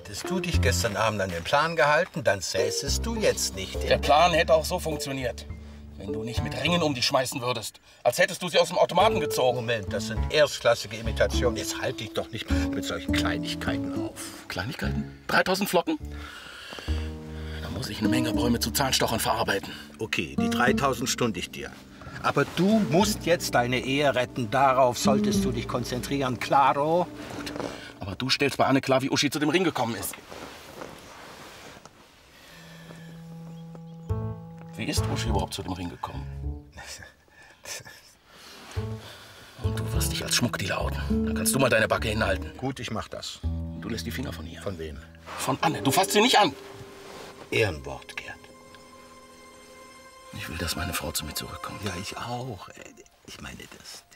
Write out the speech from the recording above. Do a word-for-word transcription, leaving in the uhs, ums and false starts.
Hättest du dich gestern Abend an den Plan gehalten, dann säßest du jetzt nicht. Der Plan hätte auch so funktioniert, wenn du nicht mit Ringen um dich schmeißen würdest. Als hättest du sie aus dem Automaten gezogen. Moment, das sind erstklassige Imitationen. Jetzt halte dich doch nicht mit solchen Kleinigkeiten auf. Kleinigkeiten? dreitausend Flocken? Da muss ich eine Menge Bäume zu Zahnstochern verarbeiten. Okay, die dreitausend stunde ich dir. Aber du musst jetzt deine Ehe retten. Darauf solltest du dich konzentrieren, klaro? Gut, aber du stellst bei Anne klar, wie Uschi zu dem Ring gekommen ist. Wie ist Uschi überhaupt zu dem Ring gekommen? Und du wirst dich als Schmuckdealer outen. Dann kannst du mal deine Backe hinhalten. Gut, ich mach das. Du lässt die Finger von ihr. Von wem? Von Anne. Du fasst sie nicht an. Ehrenwort, Gerd. Ich will, dass meine Frau zu mir zurückkommt. Ja, ich auch. Ich meine das.